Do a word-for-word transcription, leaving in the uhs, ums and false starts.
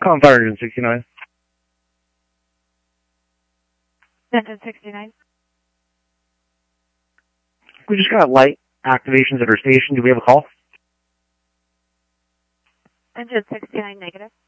Calling Fire Engine sixty-nine. Engine sixty-nine. We just got light activations at our station. Do we have a call? Engine sixty-nine negative.